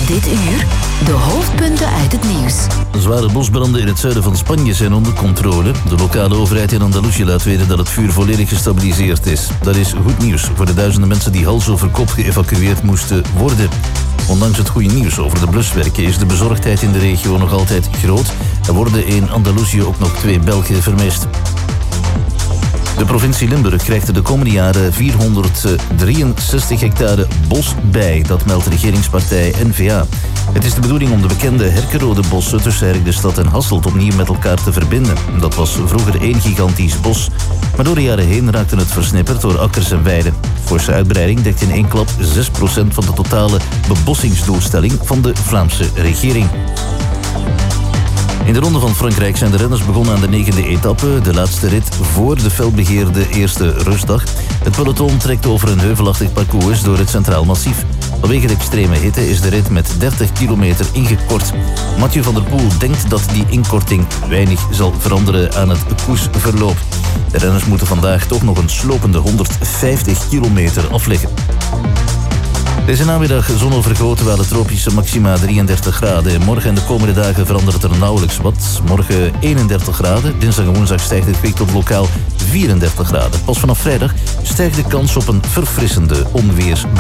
Dit uur de hoofdpunten uit het nieuws. Zware bosbranden in het zuiden van Spanje zijn onder controle. De lokale overheid in Andalusië laat weten dat het vuur volledig gestabiliseerd is. Dat is goed nieuws voor de duizenden mensen die hals over kop geëvacueerd moesten worden. Ondanks het goede nieuws over de bluswerken is de bezorgdheid in de regio nog altijd groot. Er worden in Andalusië ook nog 2 Belgen vermist. De provincie Limburg krijgt er de komende jaren 463 hectare bos bij. Dat meldt regeringspartij N-VA. Het is de bedoeling om de bekende Herkenrode bossen tussen Herkdestad en Hasselt opnieuw met elkaar te verbinden. Dat was vroeger 1 gigantisch bos. Maar door de jaren heen raakte het versnipperd door akkers en weiden. Forse uitbreiding dekt in één klap 6% van de totale bebossingsdoelstelling van de Vlaamse regering. In de Ronde van Frankrijk zijn de renners begonnen aan de 9e etappe, de laatste rit voor de felbegeerde eerste rustdag. Het peloton trekt over een heuvelachtig parcours door het Centraal Massief. Vanwege de extreme hitte is de rit met 30 kilometer ingekort. Mathieu van der Poel denkt dat die inkorting weinig zal veranderen aan het koersverloop. De renners moeten vandaag toch nog een slopende 150 kilometer afleggen. Deze namiddag zonovergoten waren tropische maxima 33 graden. Morgen en de komende dagen verandert er nauwelijks wat. Morgen 31 graden. Dinsdag en woensdag stijgt het kwik tot lokaal 34 graden. Pas vanaf vrijdag stijgt de kans op een verfrissende onweersbui.